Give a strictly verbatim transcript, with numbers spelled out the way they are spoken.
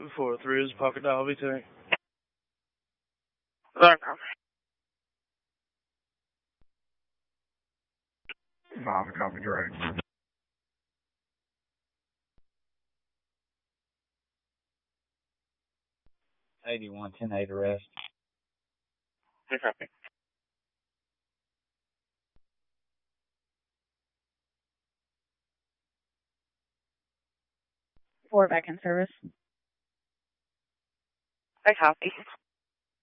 four three is Pocket Dial B T. There Five, copy, direct. eighty-one ten eight arrest. no copy. Four back in service. I copy.